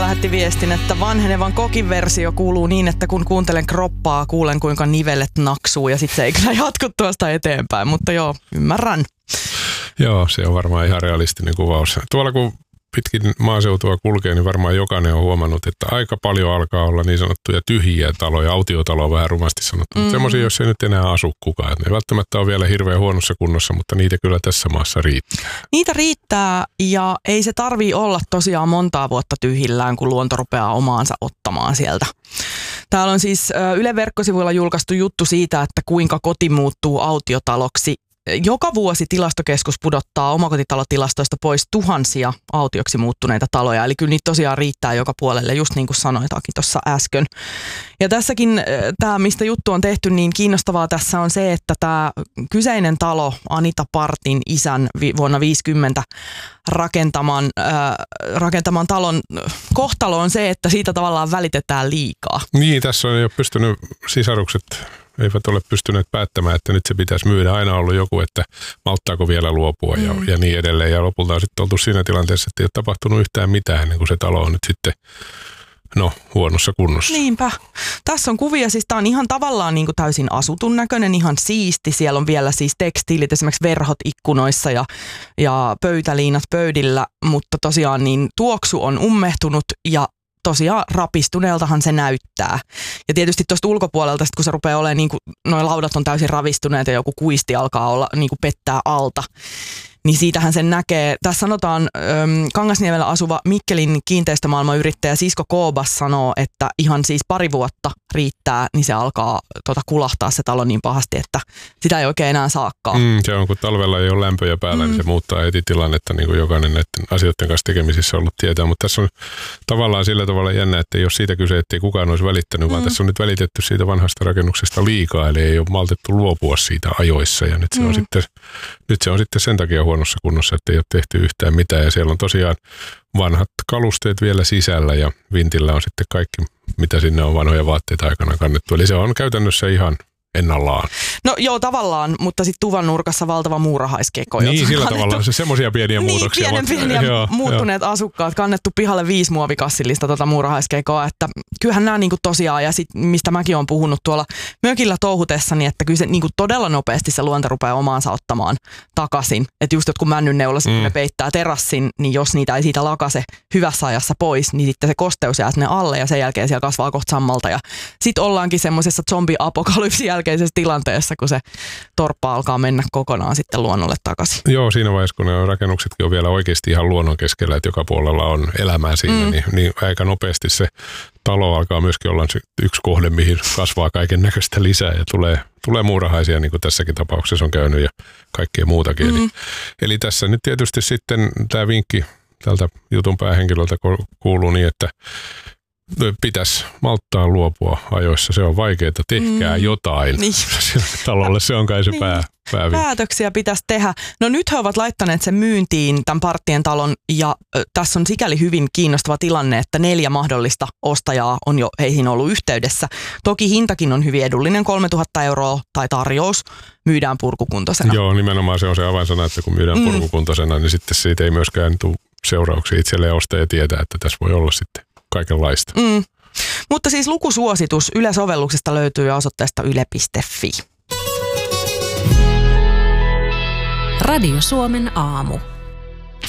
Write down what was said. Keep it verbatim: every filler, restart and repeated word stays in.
lähetti viestin, että vanhenevan kokin versio kuuluu niin, että kun kuuntelen kroppaa, kuulen kuinka nivelet naksuu ja sitten se ei kyllä jatku tuosta eteenpäin, mutta joo, ymmärrän. Joo, se on varmaan ihan realistinen kuvaus. Tuolla kun pitkin maaseutua kulkee, niin varmaan jokainen on huomannut, että aika paljon alkaa olla niin sanottuja tyhjiä taloja, autiotaloja vähän rumasti sanottu. Mm. Semmoisia, jos ei nyt enää asu kukaan. Ne välttämättä on vielä hirveän huonossa kunnossa, mutta niitä kyllä tässä maassa riittää. Niitä riittää ja ei se tarvii olla tosiaan montaa vuotta tyhjillään, kun luonto rupeaa omaansa ottamaan sieltä. Täällä on siis Yle Verkkosivuilla julkaistu juttu siitä, että kuinka koti muuttuu autiotaloksi. Joka vuosi Tilastokeskus pudottaa omakotitalotilastoista pois tuhansia autioksi muuttuneita taloja. Eli kyllä niitä tosiaan riittää joka puolelle, just niin kuin sanoitaankin tuossa äsken. Ja tässäkin tämä, mistä juttu on tehty, niin kiinnostavaa tässä on se, että tämä kyseinen talo, Anita Partin isän vuonna viisikymmentä rakentaman, äh, rakentaman talon kohtalo on se, että siitä tavallaan välitetään liikaa. Niin, tässä on jo pystynyt sisarukset... eivät ole pystyneet päättämään, että nyt se pitäisi myydä. Aina on ollut joku, että malttaako vielä luopua ja, mm. ja niin edelleen. Ja lopulta on sitten oltu siinä tilanteessa, että ei ole tapahtunut yhtään mitään ennen kuin se talo on nyt sitten no, huonossa kunnossa. Niinpä. Tässä on kuvia, siis tämä on ihan tavallaan niin kuin täysin asutun näköinen, ihan siisti. Siellä on vielä siis tekstiilit, esimerkiksi verhot ikkunoissa ja, ja pöytäliinat pöydillä, mutta tosiaan niin tuoksu on ummehtunut ja tosiaan rapistuneeltahan se näyttää. Ja tietysti tuosta ulkopuolelta, sit kun se rupeaa olemaan, niin kuin noi laudat on täysin ravistuneet ja joku kuisti alkaa olla niin kuin pettää alta, niin siitähän sen näkee. Tässä sanotaan, äm, Kangasniemellä asuva Mikkelin kiinteistömaailman yrittäjä Sisko Koobas sanoo, että ihan siis pari vuotta riittää, niin se alkaa tota, kulahtaa se talo niin pahasti, että sitä ei oikein enää saakaan. Mm, se on, kun talvella ei ole lämpöjä päällä, mm. niin se muuttaa heti tilannetta, niin kuin jokainen näiden asioiden kanssa tekemisissä ollut tietää. Mutta tässä on tavallaan sillä tavalla jännä, että ei ole siitä kyse, ettei kukaan olisi välittänyt, mm. vaan tässä on nyt välitetty siitä vanhasta rakennuksesta liikaa, eli ei ole maltettu luopua siitä ajoissa. Ja nyt se, mm. on, sitten, nyt se on sitten sen takia huonossa kunnossa, että ei ole tehty yhtään mitään. Ja siellä on tosiaan vanhat kalusteet vielä sisällä ja vintillä on sitten kaikki, mitä sinne on vanhoja vaatteita aikana kannettu. Eli se on käytännössä ihan ennallaan. No joo, tavallaan, mutta sitten tuvan nurkassa valtava muurahaiskeko. Niin, sillä kannettu, tavalla. Se semmoisia pieniä niin, muutoksia. Niin, pienen pieniä joo, muuttuneet joo. asukkaat. Kannettu pihalle viisi muovikassillista tota muurahaiskekoa. Että kyllähän nämä niinku tosiaan, ja sit, mistä mäkin olen puhunut tuolla mökillä touhutessani, että kyllä se niinku todella nopeasti se luonto rupeaa omaansa ottamaan takaisin. Että just jotkut männynneulaset, mm. kun ne peittää terassin, niin jos niitä ei siitä lakase hyvässä ajassa pois, niin sitten se kosteus jää sinne alle ja sen jälkeen siellä kasvaa kohta sammalta. Ja sitten ollaankin semmoisessa zombi-apokalypsin jälkeisessä tilanteessa, kun se torppa alkaa mennä kokonaan sitten luonnolle takaisin. Joo, siinä vaiheessa, kun ne rakennuksetkin on vielä oikeasti ihan luonnon keskellä, että joka puolella on elämää siinä, mm. niin, niin aika nopeasti se talo alkaa myöskin olla yksi kohde, mihin kasvaa kaiken näköistä lisää ja tulee, tulee muurahaisia, niin kuin tässäkin tapauksessa on käynyt ja kaikkea muutakin. Mm. Eli, eli tässä nyt tietysti sitten tämä vinkki tältä jutun päähenkilöltä kuuluu niin, että pitäisi malttaa luopua ajoissa. Se on vaikeaa, tehkää mm. jotain. Niin. Talolle se on kai se niin. pää, päävinkki. Päätöksiä pitäisi tehdä. No nyt he ovat laittaneet sen myyntiin, tämän Parttien talon, ja ö, tässä on sikäli hyvin kiinnostava tilanne, että neljä mahdollista ostajaa on jo heihin ollut yhteydessä. Toki hintakin on hyvin edullinen, kolmetuhatta euroa tai tarjous. Myydään purkukuntoisena. Joo, nimenomaan se on se avainsana, että kun myydään mm. purkukuntoisena, niin sitten siitä ei myöskään tule seurauksia itselleen. Ostaja tietää, että tässä voi olla sitten kaikenlaista. Mm. Mutta siis lukusuositus Yle-sovelluksesta löytyy osoitteesta yle piste fi. Radio Suomen aamu.